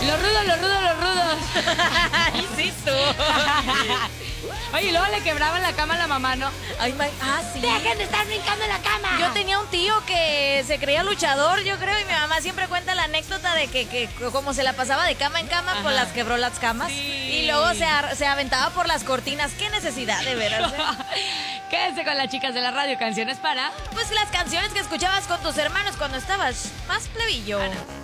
Los rudos, los rudos, los rudos. Insisto. Oye, y luego le quebraban la cama a la mamá, ¿no? Sí. ¡Dejen de estar brincando en la cama! Yo tenía un tío que se creía luchador, yo creo, y mi mamá siempre cuenta la anécdota de que como se la pasaba de cama en cama, pues las quebró las camas. Sí. Y luego se aventaba por las cortinas. ¡Qué necesidad, de veras! Quédense con las chicas de la radio, canciones para... Pues las canciones que escuchabas con tus hermanos cuando estabas más plebillo. Ana.